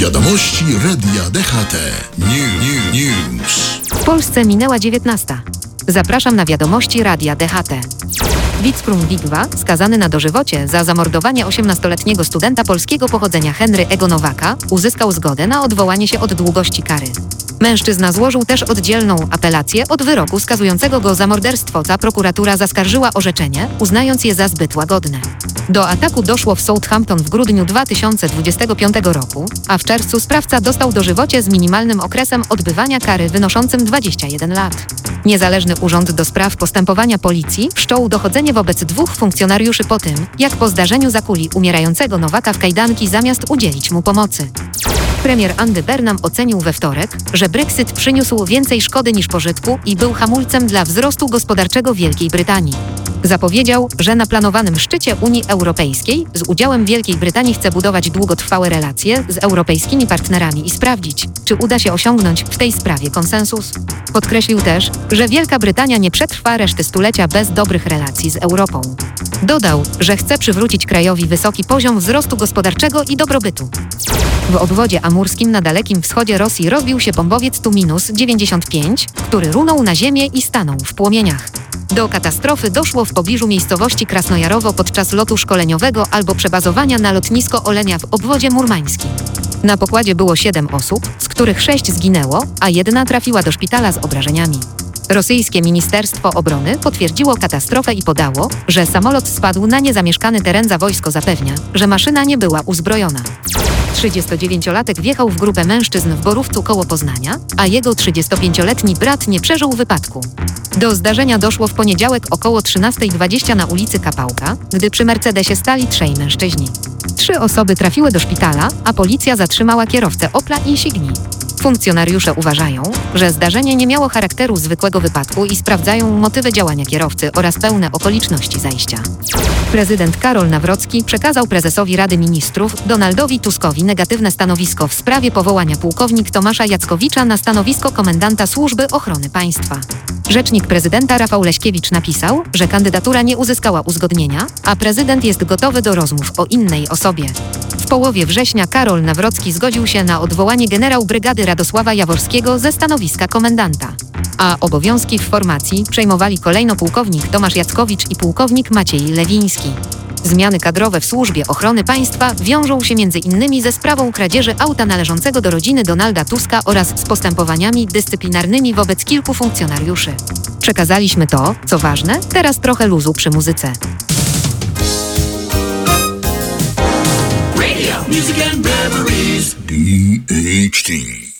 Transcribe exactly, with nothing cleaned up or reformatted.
Wiadomości Radia D H T. New, new, news. W Polsce minęła dziewiętnasta. Zapraszam na wiadomości Radia D H T. Wickrun Wigwa, skazany na dożywocie za zamordowanie osiemnastoletniego studenta polskiego pochodzenia Henry'ego Nowaka, uzyskał zgodę na odwołanie się od długości kary. Mężczyzna złożył też oddzielną apelację od wyroku skazującego go za morderstwo, za prokuratura zaskarżyła orzeczenie, uznając je za zbyt łagodne. Do ataku doszło w Southampton w grudniu dwa tysiące dwudziestego piątego roku, a w czerwcu sprawca dostał dożywocie z minimalnym okresem odbywania kary wynoszącym dwadzieścia jeden lat. Niezależny Urząd do Spraw Postępowania Policji wszczął dochodzenie wobec dwóch funkcjonariuszy po tym, jak po zdarzeniu zakuli umierającego Nowaka w kajdanki zamiast udzielić mu pomocy. Premier Andy Burnham ocenił we wtorek, że Brexit przyniósł więcej szkody niż pożytku i był hamulcem dla wzrostu gospodarczego Wielkiej Brytanii. Zapowiedział, że na planowanym szczycie Unii Europejskiej z udziałem Wielkiej Brytanii chce budować długotrwałe relacje z europejskimi partnerami i sprawdzić, czy uda się osiągnąć w tej sprawie konsensus. Podkreślił też, że Wielka Brytania nie przetrwa reszty stulecia bez dobrych relacji z Europą. Dodał, że chce przywrócić krajowi wysoki poziom wzrostu gospodarczego i dobrobytu. W obwodzie amurskim na Dalekim Wschodzie Rosji rozbił się bombowiec Tu dziewięćdziesiąt pięć, który runął na ziemię i stanął w płomieniach. Do katastrofy doszło w pobliżu miejscowości Krasnojarowo podczas lotu szkoleniowego albo przebazowania na lotnisko Olenia w obwodzie murmańskim. Na pokładzie było siedem osób, z których sześć zginęło, a jedna trafiła do szpitala z obrażeniami. Rosyjskie Ministerstwo Obrony potwierdziło katastrofę i podało, że samolot spadł na niezamieszkany teren, za wojsko zapewnia, że maszyna nie była uzbrojona. trzydziestodziewięciolatek wjechał w grupę mężczyzn w Borówcu koło Poznania, a jego trzydziestopięcioletni brat nie przeżył wypadku. Do zdarzenia doszło w poniedziałek około trzynasta dwadzieścia na ulicy Kapałka, gdy przy Mercedesie stali trzej mężczyźni. Trzy osoby trafiły do szpitala, a policja zatrzymała kierowcę Opla Insigni. Funkcjonariusze uważają, że zdarzenie nie miało charakteru zwykłego wypadku i sprawdzają motywy działania kierowcy oraz pełne okoliczności zajścia. Prezydent Karol Nawrocki przekazał prezesowi Rady Ministrów Donaldowi Tuskowi negatywne stanowisko w sprawie powołania pułkownik Tomasza Jackowicza na stanowisko komendanta Służby Ochrony Państwa. Rzecznik prezydenta Rafał Leśkiewicz napisał, że kandydatura nie uzyskała uzgodnienia, a prezydent jest gotowy do rozmów o innej osobie. W połowie września Karol Nawrocki zgodził się na odwołanie generał brygady Radosława Jaworskiego ze stanowiska komendanta. A obowiązki w formacji przejmowali kolejno pułkownik Tomasz Jackowicz i pułkownik Maciej Lewiński. Zmiany kadrowe w Służbie Ochrony Państwa wiążą się między innymi ze sprawą kradzieży auta należącego do rodziny Donalda Tuska oraz z postępowaniami dyscyplinarnymi wobec kilku funkcjonariuszy. Przekazaliśmy to, co ważne, teraz trochę luzu przy muzyce. Radio, music and memories. D H T.